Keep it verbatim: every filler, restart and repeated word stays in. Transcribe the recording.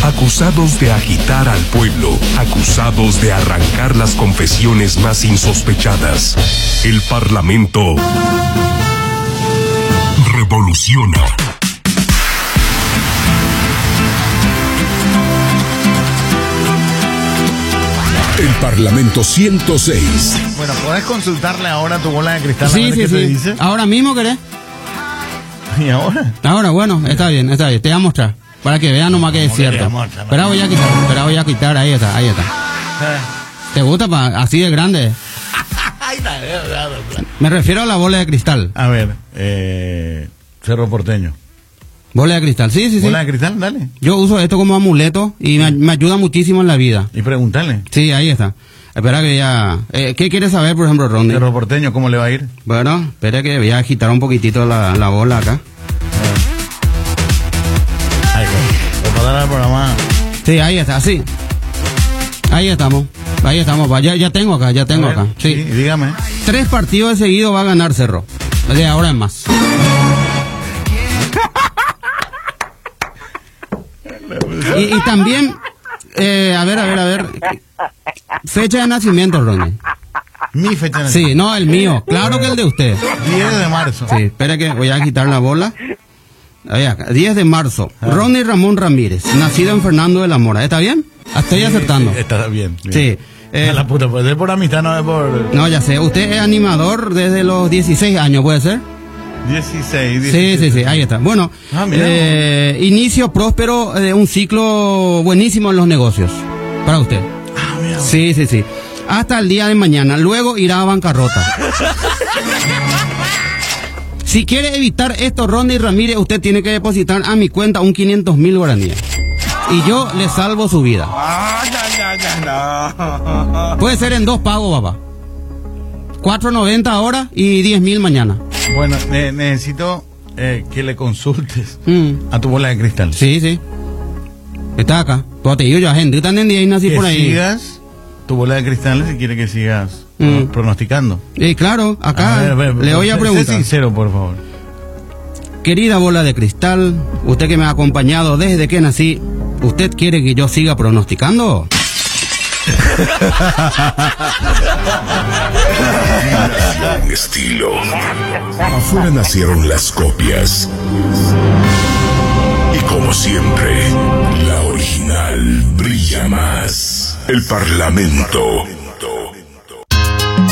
acusados de agitar al pueblo, acusados de arrancar las confesiones más insospechadas. El Parlamento revoluciona. El Parlamento ciento seis. Bueno, ¿podés consultarle ahora tu bola de cristal? Sí, a ver sí, qué sí. te dice? ¿Ahora mismo querés? ¿Y ahora? Ahora, bueno, está bien, está bien. Te voy a mostrar. Para que vean nomás que es cierto. Espera, voy a quitar, espera, voy a quitar. Ahí está, ahí está. ¿Te gusta pa? Así de grande? Me refiero a la bola de cristal. A ver, eh, Cerro Porteño. Bola de cristal, sí, sí, sí. ¿Bola de cristal? Dale. Yo uso esto como amuleto y me, me ayuda muchísimo en la vida. Y pregúntale. Sí, ahí está. Espera que ya... Eh, ¿Qué quieres saber, por ejemplo, Ronnie? Cerro Porteño, ¿cómo le va a ir? Bueno, espera que voy a agitar un poquitito la, la bola acá. Ahí está. Para dar al programa. Sí, ahí está, sí. Ahí estamos. Ahí estamos. va. Ya, ya tengo acá, ya tengo A ver, acá. Sí. sí, dígame. Tres partidos de seguido va a ganar Cerro. De ahora en más. Y, y también, eh, a ver, a ver, a ver. Fecha de nacimiento, Ronnie. Mi fecha de nacimiento. Sí, no, el mío. Claro que el de usted. diez de marzo. Sí, espera que voy a quitar la bola. Ahí acá, diez de marzo. Ah. Ronnie Ramón Ramírez, nacido en Fernando de la Mora. ¿Está bien? Estoy Sí, acertando. sí, está bien. bien. Sí. Eh, A la puta, pues es por amistad, no es por... no, ya sé. Usted es animador desde los dieciséis años, ¿puede ser? dieciséis, Sí, diecisiete. sí, sí, ahí está. Bueno, Ah, mira. eh, inicio próspero de un ciclo buenísimo en los negocios. Para usted. Ah, mira. Sí, sí, sí. Hasta el día de mañana. Luego irá a bancarrota. Si quiere evitar esto, Ronnie Ramírez, usted tiene que depositar a mi cuenta un quinientos mil guaraníes. Y yo le salvo su vida. Ah, ya, ya, ya, no. Puede ser en dos pagos, papá. cuatro noventa ahora y diez mil mañana. Bueno, ne- necesito eh, que le consultes Mm. a tu bola de cristal. Sí, sí. Está acá. Pues te digo yo a gente también ahí nací que por ahí. sigas tu bola de cristal si quiere que sigas Mm. pronosticando. Y claro, acá A ver, a ver, le voy a sé preguntar. sincero, por favor. Querida bola de cristal, usted que me ha acompañado desde que nací, ¿usted quiere que yo siga pronosticando? Estilo. Afuera nacieron las copias. Y como siempre, la original brilla más. El Parlamento